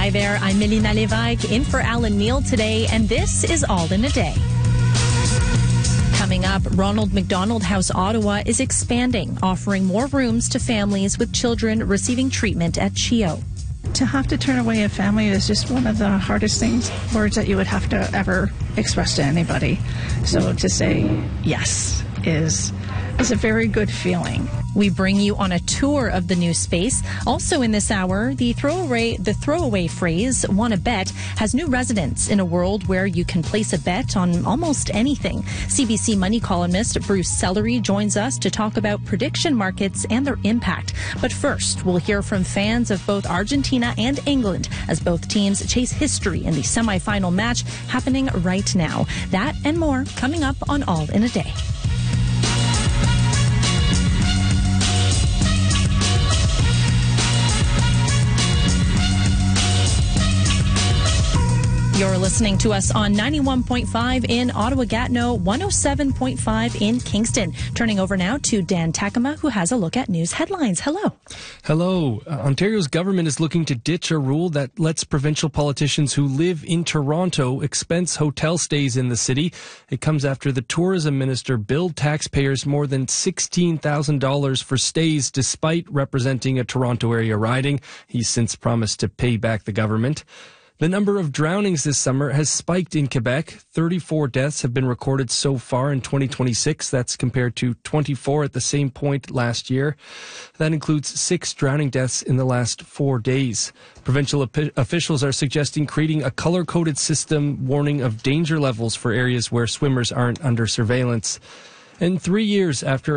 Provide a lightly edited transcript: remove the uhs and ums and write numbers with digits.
Hi there, I'm Melina Levesque in for Alan Neal today, and this is All in a Day. Coming up, Ronald McDonald House Ottawa is expanding, offering more rooms to families with children receiving treatment at CHEO. To have to turn away a family is just one of the hardest words that you would have to ever express to anybody. So to say yes is a very good feeling. We bring you on a tour of the new space. Also in this hour, the throwaway phrase, "wanna bet," has new resonance in a world where you can place a bet on almost anything. CBC Money columnist Bruce Sellery joins us to talk about prediction markets and their impact. But first, we'll hear from fans of both Argentina and England as both teams chase history in the semifinal match happening right now. That and more coming up on All in a Day. You're listening to us on 91.5 in Ottawa-Gatineau, 107.5 in Kingston. Turning over now to Dan Takema, who has a look at news headlines. Hello. Hello. Ontario's government is looking to ditch a rule that lets provincial politicians who live in Toronto expense hotel stays in the city. It comes after the tourism minister billed taxpayers more than $16,000 for stays despite representing a Toronto area riding. He's since promised to pay back the government. The number of drownings this summer has spiked in Quebec. 34 deaths have been recorded so far in 2026. That's compared to 24 at the same point last year. That includes 6 drowning deaths in the last 4 days. Provincial officials are suggesting creating a color-coded system warning of danger levels for areas where swimmers aren't under surveillance. And 3 years after